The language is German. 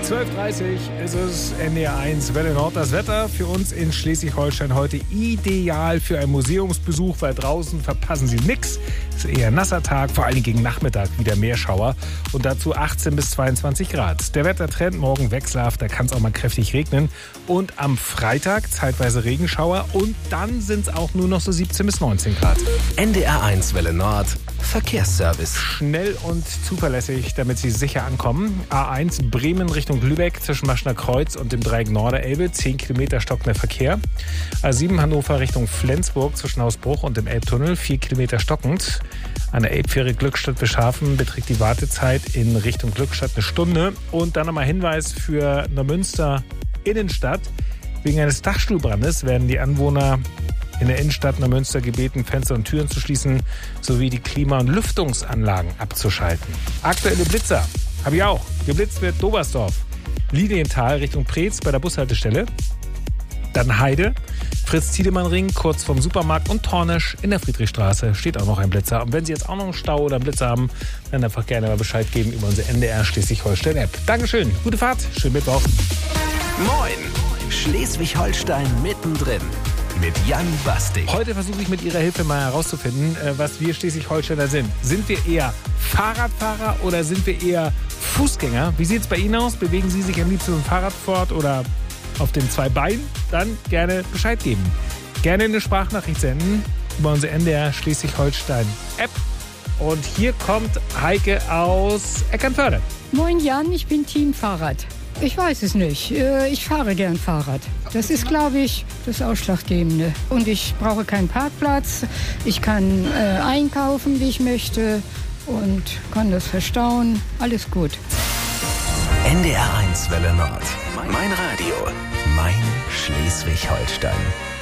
12:30 ist es, NDR 1 Welle Nord. Das Wetter für uns in Schleswig-Holstein heute ideal für einen Museumsbesuch, weil draußen verpassen Sie nichts. Es ist eher ein nasser Tag, vor allem gegen Nachmittag wieder mehr Schauer und dazu 18 bis 22 Grad. Der Wettertrend morgen wechselhaft, da kann es auch mal kräftig regnen. Und am Freitag zeitweise Regenschauer und dann sind es auch nur noch so 17 bis 19 Grad. NDR 1 Welle Nord. Verkehrsservice. Schnell und zuverlässig, damit Sie sicher ankommen. A1 Bremen Richtung Lübeck zwischen Maschner Kreuz und dem Dreieck Norderelbe. 10 Kilometer stockender Verkehr. A7 Hannover Richtung Flensburg zwischen Hausbruch und dem Elbtunnel. 4 Kilometer stockend. An der Elbfähre Glückstadt-Beschafen beträgt die Wartezeit in Richtung Glückstadt eine Stunde. Und dann nochmal Hinweis für Neumünster Innenstadt. Wegen eines Dachstuhlbrandes werden die Anwohner in der Innenstadt Neumünster gebeten, Fenster und Türen zu schließen, sowie die Klima- und Lüftungsanlagen abzuschalten. Aktuelle Blitzer habe ich auch. Geblitzt wird Dobersdorf, Lilienthal Richtung Preetz bei der Bushaltestelle. Dann Heide, Fritz-Tiedemann-Ring kurz vom Supermarkt und Tornisch in der Friedrichstraße steht auch noch ein Blitzer. Und wenn Sie jetzt auch noch einen Stau oder einen Blitzer haben, dann einfach gerne mal Bescheid geben über unsere NDR Schleswig-Holstein-App. Dankeschön, gute Fahrt, schönen Mittwoch. Moin, Schleswig-Holstein mittendrin. Mit Jan Bastik. Heute versuche ich mit Ihrer Hilfe mal herauszufinden, was wir Schleswig-Holsteiner sind. Sind wir eher Fahrradfahrer oder sind wir eher Fußgänger? Wie sieht es bei Ihnen aus? Bewegen Sie sich am liebsten mit dem Fahrrad fort oder auf den 2 Beinen? Dann gerne Bescheid geben. Gerne eine Sprachnachricht senden über unsere NDR Schleswig-Holstein-App. Und hier kommt Heike aus Eckernförde. Moin Jan, ich bin Team Fahrrad. Ich weiß es nicht. Ich fahre gern Fahrrad. Das ist, glaube ich, das Ausschlaggebende. Und ich brauche keinen Parkplatz. Ich kann einkaufen, wie ich möchte. Und kann das verstauen. Alles gut. NDR 1 Welle Nord. Mein Radio. Mein Schleswig-Holstein.